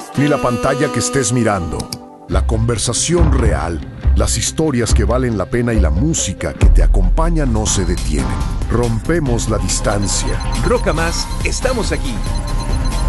ni la pantalla que estés mirando. La conversación real, las historias que valen la pena y la música que te acompaña no se detienen. Rompemos la distancia. Roca Más, estamos aquí.